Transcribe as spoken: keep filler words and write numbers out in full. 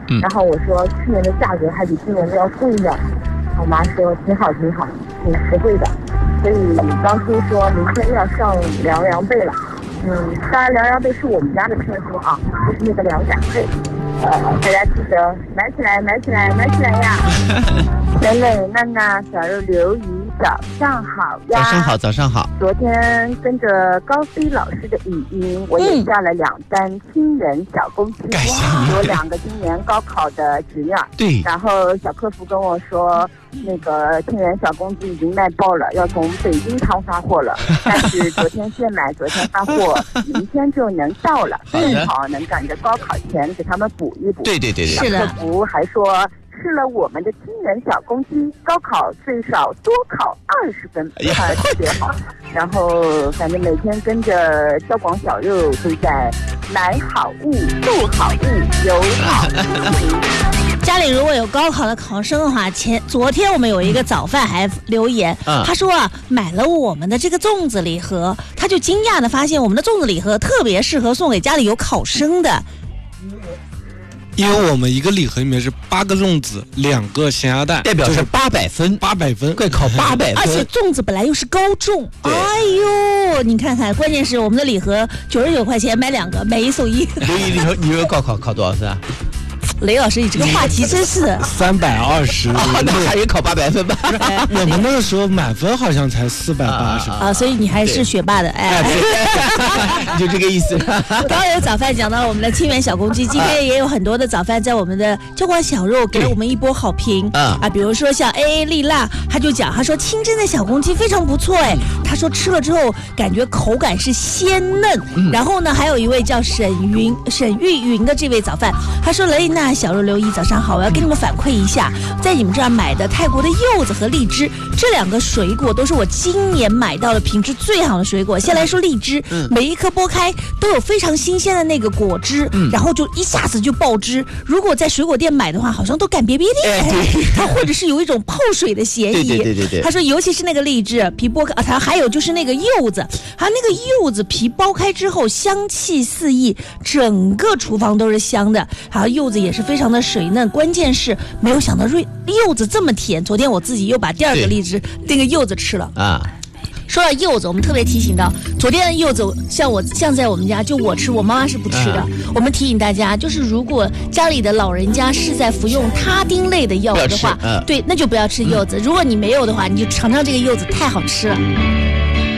嗯，然后我说去年的价格还比今年的要贵呢，我妈说挺好挺好，挺实惠的，所以当初说明天要上凉凉被了。嗯，当然凉凉被是我们家的称呼啊，就是那个凉感被。呃，大家记得买起来，买起来，买起来呀！磊磊、娜娜、小肉、刘姨，早上好呀！ 早上好，早上好。 昨天跟着高飞老师的语音，我也下了两单亲人小公鸡，有两个今年高考的侄女儿。 对。 然后小客服跟我说，那个亲人小公鸡已经卖爆了，要从北京仓发货了。但是昨天现买，昨天发货，明天就能到了，正好能赶着高考前给他们补一补。 对对对对， 小客服还说吃了我们的亲人小公鸡，高考最少多考二十分，啊，特别好。然后反正每天跟着小广小肉都在买好物、购好物、有好物。 家里如果有高考的考生的话，前昨天我们有一个早饭还留言， 嗯、 他说啊，买了我们的这个粽子礼盒，他就惊讶的发现我们的粽子礼盒特别适合送给家里有考生的。 因为我们一个礼盒里面是八个粽子，两个咸鸭蛋， 代表是八百分， 八百分， 快考八百分。 而且粽子本来又是高重，哎呦，你看看，关键是我们的礼盒九十九块钱买两个，买一送一。 刘姨，你你有高考考多少分啊？ 雷老师，你这个话题真是三百二十， 那还有考八百分吧？ 我们那个时候满分好像才四百八十啊，所以你还是学霸的，哎， 就这个意思。 刚刚有早饭讲到我们的清源小公鸡，今天也有很多的早饭在我们的交广小肉给了我们一波好评啊啊，比如说像 A A 丽娜，他就讲，他说清真的小公鸡非常不错，哎，他说吃了之后感觉口感是鲜嫩，嗯、然后呢，还有一位叫沈云沈玉云的这位早饭，他说雷娜。小肉刘一早上好，我要跟你们反馈一下，在你们这儿买的泰国的柚子和荔枝这两个水果都是我今年买到的品质最好的水果。先来说荔枝，嗯、每一颗剥开都有非常新鲜的那个果汁，嗯、然后就一下子就爆汁。如果在水果店买的话，好像都干瘪瘪的，哎、它或者是有一种泡水的嫌疑。 对对对对他说，尤其是那个荔枝皮剥开，啊，他还有就是那个柚子，它那个柚子皮剥开之后，香气四溢，整个厨房都是香的。还有柚子也是非常的水嫩，关键是没有想到瑞柚子这么甜。昨天我自己又把第二个荔枝那个柚子吃了啊。说到柚子，我们特别提醒到，昨天的柚子像我像在我们家就我吃，我妈妈是不吃的。嗯、我们提醒大家，就是如果家里的老人家是在服用他汀类的药物的话，嗯、对，那就不要吃柚子。嗯、如果你没有的话，你就尝尝这个柚子，太好吃了。